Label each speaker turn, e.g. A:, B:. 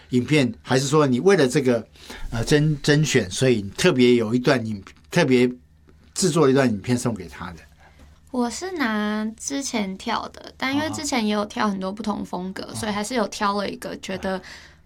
A: 影片，还是说你为了这个甄选，所以特别有一段特别制作了一段影片送给他的？
B: 我是拿之前跳的，但因为之前也有跳很多不同风格，所以还是有挑了一个觉得